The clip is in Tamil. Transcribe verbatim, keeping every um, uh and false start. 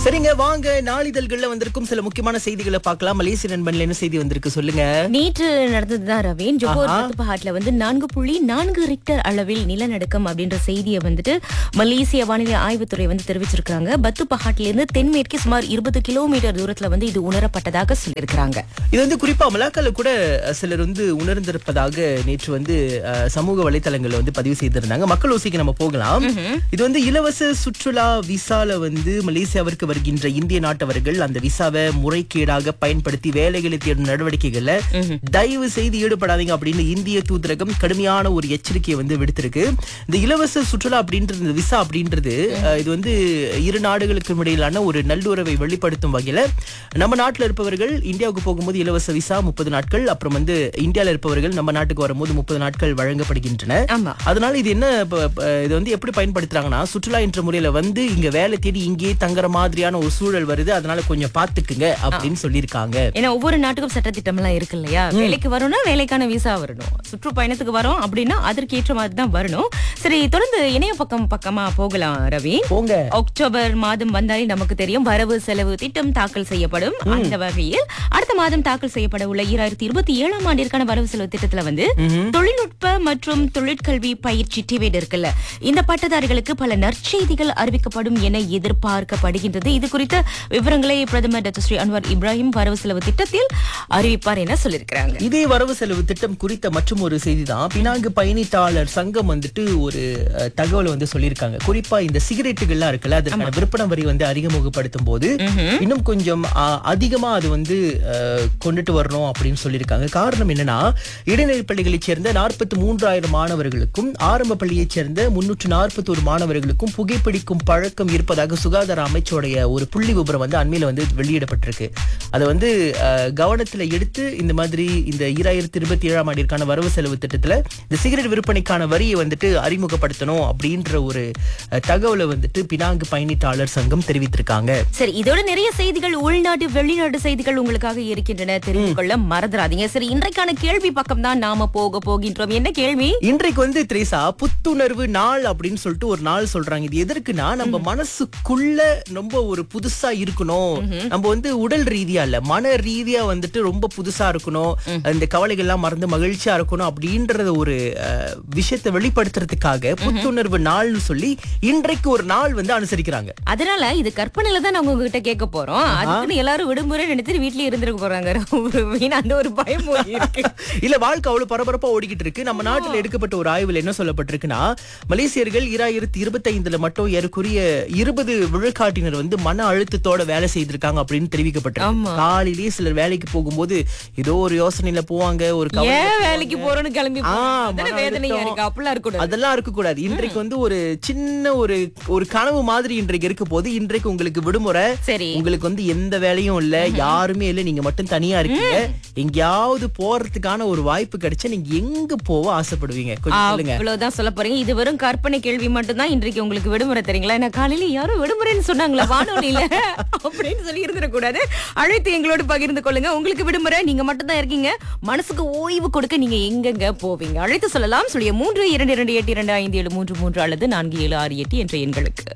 சரிங்க, வாங்க நாளிதழ்கள்ல வந்திருக்கும் சில முக்கியமான செய்திகளை பார்க்கலாம். மலேசிய நண்பன்ல என்ன செய்தி வந்திருக்கு சொல்லுங்க. நேற்று நடந்ததுதான் ரவீன். ஜோஹர் பத்துபஹாட்ல வந்து நான்கு புள்ளி நான்கு ரிக்டர் அளவில் நிலநடுக்கம் அப்படின்ற செய்தியை வந்துட்டு மலேசிய வானிலை ஆய்வுத்துறை வந்து தெரிவிச்சிருக்காங்க. பத்துபஹாட்ல இருந்து தென்மேற்கே சுமார் இருபது கிலோமீட்டர் தூரத்துல வந்து இது உணரப்பட்டதாக சொல்லியிருக்காங்க. இது வந்து குறிப்பா மலாக்கால கூட சிலர் வந்து உணர்ந்திருப்பதாக நேற்று வந்து அஹ், சமூக வலைத்தளங்கள்ல வந்து பதிவு செய்திருந்தாங்க. மக்கள் ஓசிக்கு நம்ம போகலாம். இது வந்து இலவச சுற்றுலா விசால வந்து மலேசியாவிற்கு வருகின்ற இந்திய நாட்டவர்கள் அந்த விசாவை முறைகேடாக பயன்படுத்தி வேலைகளை தேடும் நடவடிக்கைகள்ல தயவு செய்து ஈடுபடாதீங்க அப்படின்னு இந்திய தூதரகம் கடுமையான ஒரு எச்சரிக்கையை வந்து விடுத்திருக்கு. இந்த இலவச சுற்றுலா அப்படின்றது, இந்த விசா அப்படின்றது அஹ், இது வந்து இரு நாடுகளுக்கும் இடையிலான ஒரு நல்லுறவை வெளிப்படுத்தும் வகையில நம்ம நாட்டுல இருப்பவர்கள் இந்தியாவுக்கு போகும்போது இலவச விசா முப்பது நாட்கள், அப்புறம் வந்து இந்தியால இருப்பவர்கள் நம்ம நாட்டுக்கு வரும்போது முப்பது நாட்கள் வழங்கப்படுகின்றன. ஆமா. அதனால இது என்ன ப- ப- இது வந்து எப்படி பயன்படுத்துறாங்கன்னா, சுற்றுலா என்ற முறையில வந்து இங்க வேலை தேடி இங்கேயே தங்குற மாதிரியான ஒரு சூழல் வருது, அதனால கொஞ்சம் பாத்துக்குங்க அப்படின்னு சொல்லியிருக்காங்க. ஏன்னா ஒவ்வொரு நாட்டுக்கும் சட்டத்திட்டம் எல்லாம் இருக்கு இல்லையா? வேலைக்கு வரணும்னா வேலைக்கான விசா வரணும், சுற்றுப்பயணத்துக்கு வரோம் அப்படின்னா அதற்கு ஏற்ற மாதிரி தான் வரணும். சரி, தொடர்ந்து இணைய பக்கம் பக்கமா போகலாம் ரவி. போங்க. அக்டோபர் மாதம் வந்தாலே நமக்கு தெரியும் வரவு செலவு திட்டம் தாக்கல் செய்யப்படும். அந்த வகையில் அடுத்த மாதம் தாக்கல் செய்யப்பட உள்ள இரண்டாயிரத்தி இருபத்தி ஏழாம் ஆண்டிற்கான வரவு செலவு திட்டத்துல வந்து தொழில்நுட்ப மற்றும் தொழிற்கல்வி பயிற்சி டிவேட் இருக்குல்ல, இந்த பட்டதாரிகளுக்கு பல நற்செய்திகள் அறிவிக்கப்படும் என எதிர்பார்க்கப்படுகின்றது. இது குறித்த விவரங்களை பிரதமர் டாக்டர் ஸ்ரீ அன்வர் இப்ராஹிம் வரவு செலவு திட்டத்தில் அறிவிப்பார் என சொல்லியிருக்கிறாங்க. இதே வரவு செலவு திட்டம் குறித்த மற்றும் ஒரு செய்தி தான். பினாங்கு பயணித்தாளர் சங்கம் வந்துட்டு ஒரு அஹ், தகவலை வந்து சொல்லியிருக்காங்க. குறிப்பா இந்த சிகரெட்டுகள்லாம் இருக்குல்ல, அதற்கான விற்பனை வரி வந்து அறிமுகப்படுத்தும் போது இன்னும் கொஞ்சம் அஹ், அதிகமா அது வந்து அஹ், கொண்டுட்டு வரணும் அப்படின்னு சொல்லியிருக்காங்க. காரணம் என்னன்னா, இடைநிலை பள்ளிகளைச் சேர்ந்த நாற்பத்தி மூன்றாயிரம் மாணவர்களுக்கும் ஆரம்ப பள்ளியைச் சேர்ந்த முன்னூற்று நாற்பத்தி ஒரு மாணவர்களுக்கும் புகைப்பிடிக்கும் பழக்கம் இருப்பதாக சுகாதார அமைச்சோடைய ஒரு புள்ளி விபரம் வந்து அண்மையில வந்து வெளியிடப்பட்டிருக்கு. அதை வந்து அஹ், கவனத்துல எடுத்து இந்த மாதிரி இந்த இரண்டாயிரத்தி இருபத்தி ஏழாம் ஆண்டிற்கான வரவு செலவு திட்டத்துல இந்த சிகரெட் விற்பனைக்கான வரியை வந்துட்டு அறிமுகப்படுத்தணும் அப்படின்ற ஒரு அஹ், தகவலை வந்துட்டு பினாங்கு பயணித்தாளர் சங்கம் தெரிவித்திருக்காங்க. சரி, இதோட நிறைய செய்திகள் உள்நாட்டு வெளிநாட்டு செய்திகள் உங்களுக்காக இருக்கின்றன, தெரிந்து கொள்ள மறந்துடாதீங்க. சரி, இன்றைக்கான கேள்வி பக்கம் தான் நாம போக போகின்றோம். என்ன கேள்வி? இன்றைக்கு வந்து திரேசா புத்துணர்வு நாள் அப்படின்னு சொல்லிட்டு ஒரு நாள் சொல்றாங்க. இது எதற்குன்னா, நம்ம மனசுக்குள்ள ரொம்ப ஒரு புதுசா இருக்கணும். நம்ம வந்து உடல் ரீதியா இல்ல, மன ரீதியா வந்துட்டு ரொம்ப புதுசா இருக்கணும், இந்த கவலைகள் எல்லாம் மறந்து மகிழ்ச்சியா இருக்கணும் அப்படின்றத ஒரு அஹ், விஷயத்தை வெளிப்படுத்துறதுக்காக புத்துணர்வு நாள்னு சொல்லி இன்றைக்கு ஒரு நாள் வந்து அனுசரிக்கிறாங்க. அதனால இது கற்பனையில தான் நாங்க உங்ககிட்ட கேட்க போறோம். அதுக்குன்னு எல்லாரும் விடுமுறை நினைத்து வீட்லயே இருந்திருக்க போறாங்க. வீணா அந்த ஒரு பயம் இருக்கு. இல்ல, வாழ்க்கை அவ்வளவு பரபரப்பா ஓடிக்கிட்டு இருக்கு. நம்ம நாட்டுல எடுக்கப்பட்ட ஒரு ஆய்வுல என்ன சொல்லப்பட்டிருக்குன்னா, மலேசியர்கள் இரண்டாயிரத்தி இருபத்தி ஐந்துல மட்டும் ஏறக்குறைய இருபது விழுக்காட்டினர் வந்து மன அழுத்தத்தோட வேலை செய்திருக்காங்க அப்படின்னு தெரிவிக்கப்பட்டிருக்கு. காலையிலேயே சிலர் வேலைக்கு போகும்போது ஏதோ ஒரு யோசனையில போவாங்க, ஒரு கவலையில ஏன் போவாங்க. வேலைக்கு போறோம்னு கிளம்பி ஆ, போறாங்க. மன அதானே வேதனையா அழுத்தம். இருக்கு. அப்பெல்லாம் இருக்க கூடாது. அதெல்லாம் இருக்க கூடாது. இன்றைக்கு வந்து ஒரு சின்ன ஒரு ஒரு கனவு மாதிரி இன்றைக்கு இருக்க போது. இன்றைக்கு உங்களுக்கு விடுமுறை, சரி. உங்களுக்கு வந்து எந்த வேலையும் இல்ல, யாருமே இல்ல, நீங்க மட்டும் தனியா இருக்கீங்க. எங்கேயாவது போறதுக்கான ஒரு வாய்ப்பு கிடைச்சா நீங்க எங்க போக ஆசைப்படுவீங்க? கொஞ்சம் சொல்லுங்க. அவ்வளவுதான் சொல்ல போறீங்க. இது வெறும் கற்பனை கேள்வி மட்டும் தான். இன்றைக்கு உங்களுக்கு விடுமுறை தெரியுங்களா? என்ன காலையில யாரும் விடுமுறைன்னு சொன்னாங்களா வானொலியில அப்படின்னு சொல்லி இருந்துடக்கூடாது. அழைத்து எங்களோடு பகிர்ந்து கொள்ளுங்க. உங்களுக்கு விடுமுறை, நீங்க மட்டும் தான் இருக்கீங்க, மனசுக்கு ஓய்வு கொடுக்க நீங்க எங்கெங்க போவீங்க? அழைத்து சொல்லலாம். சொல்லிய மூன்று இரண்டு இரண்டு எட்டு இரண்டு ஐந்து ஏழு மூன்று மூன்று அல்லது நான்கு ஏழு ஆறு எட்டு என்ற எண்களுக்கு.